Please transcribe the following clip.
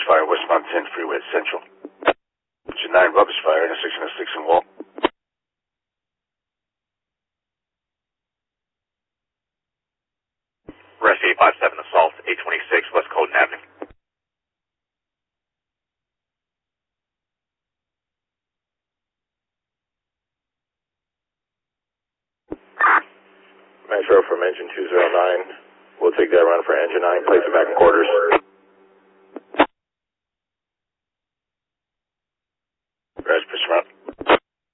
fire, westbound 10 freeway at Central. Engine 9 rubbish fire, intersection of 6 and Wall. Rest 857 assault, 826 West Colton Avenue. Metro from engine 209. We'll take that run for engine 9, place it back in quarters.